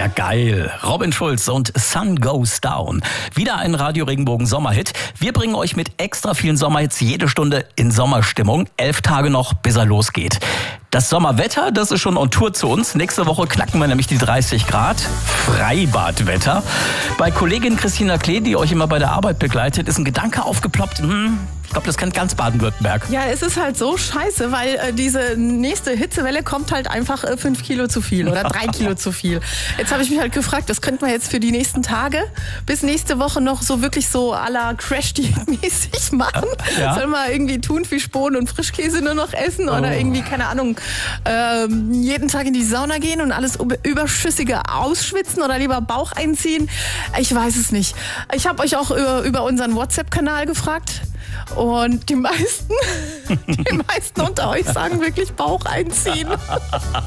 Ja, geil. Robin Schulz und Sun Goes Down. Wieder ein Radio Regenbogen Sommerhit. Wir bringen euch mit extra vielen Sommerhits jede Stunde in Sommerstimmung. 11 Tage noch, bis er losgeht. Das Sommerwetter, das ist schon on Tour zu uns. Nächste Woche knacken wir nämlich die 30 Grad. Freibadwetter. Bei Kollegin Christina Klee, die euch immer bei der Arbeit begleitet, ist ein Gedanke aufgeploppt. Ich glaube, das kennt ganz Baden-Württemberg. Ja, es ist halt so scheiße, weil diese nächste Hitzewelle kommt halt einfach 5 Kilo zu viel oder 3 Kilo zu viel. Jetzt habe ich mich halt gefragt, das könnte man jetzt für die nächsten Tage bis nächste Woche noch so wirklich so à la Crash-Diät-mäßig machen. Ja. Soll man irgendwie Thunfischbohnen und Frischkäse nur noch essen oder irgendwie, keine Ahnung, jeden Tag in die Sauna gehen und alles Überschüssige ausschwitzen oder lieber Bauch einziehen? Ich weiß es nicht. Ich habe euch auch über unseren WhatsApp-Kanal gefragt. Und die meisten unter euch sagen wirklich Bauch einziehen.